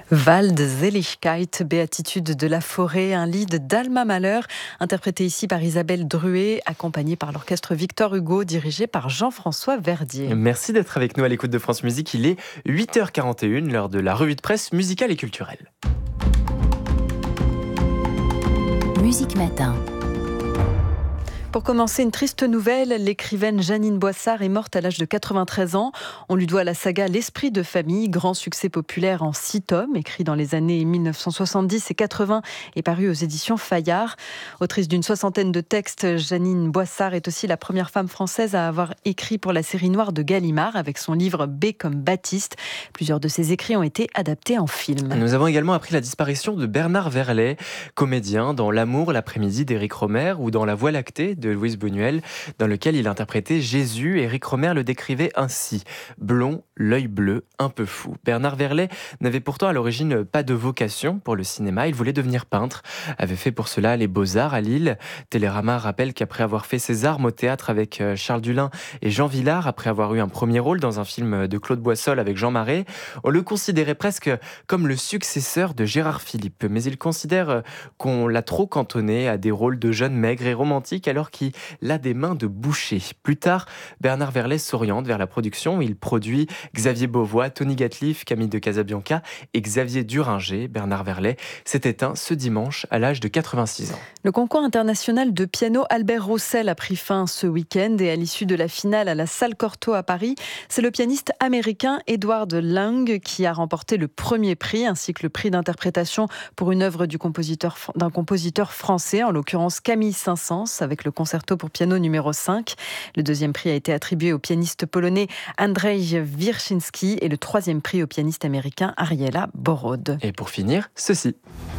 Waldseligkeit, béatitude de la forêt, un lied d'Alma Mahler, interprété ici par Isabelle Druet, accompagné par l'orchestre Victor Hugo, dirigé par Jean-François Verdier. Merci d'être avec nous à l'écoute de France Musique. Il est 8h41, l'heure de la revue de presse musicale et culturelle. Musique Matin. Pour commencer, une triste nouvelle, l'écrivaine Jeannine Boissard est morte à l'âge de 93 ans. On lui doit la saga L'Esprit de famille, grand succès populaire en 6 tomes, écrit dans les années 1970 et 80 et paru aux éditions Fayard. Autrice d'une 60aine de textes, Jeannine Boissard est aussi la première femme française à avoir écrit pour la série noire de Gallimard avec son livre B comme Baptiste. Plusieurs de ses écrits ont été adaptés en film. Nous avons également appris la disparition de Bernard Verlet, comédien dans L'amour l'après-midi d'Éric Rohmer ou dans La Voie lactée de Louise Buñuel, dans lequel il interprétait Jésus. Éric Rohmer le décrivait ainsi: blond, l'œil bleu, un peu fou. Bernard Verlet n'avait pourtant à l'origine pas de vocation pour le cinéma, il voulait devenir peintre, avait fait pour cela les Beaux-Arts à Lille. Télérama rappelle qu'après avoir fait ses armes au théâtre avec Charles Dulin et Jean Vilar, après avoir eu un premier rôle dans un film de Claude Boissol avec Jean Marais, on le considérait presque comme le successeur de Gérard Philippe. Mais il considère qu'on l'a trop cantonné à des rôles de jeunes maigres et romantiques alors qu'il a des mains de boucher. Plus tard, Bernard Verlet s'oriente vers la production. Il produit Xavier Beauvois, Tony Gatliff, Camille de Casabianca et Xavier Duringer. Bernard Verlet s'est éteint ce dimanche à l'âge de 86 ans. Le concours international de piano Albert Roussel a pris fin ce week-end et à l'issue de la finale à la Salle Cortot à Paris, c'est le pianiste américain Edward Lang qui a remporté le premier prix ainsi que le prix d'interprétation pour une œuvre d'un compositeur français, en l'occurrence Camille Saint-Saëns avec le concerto pour piano numéro 5. Le deuxième prix a été attribué au pianiste polonais Andrzej Wiercinski et le troisième prix au pianiste américain Ariela Borod. Et pour finir, ceci.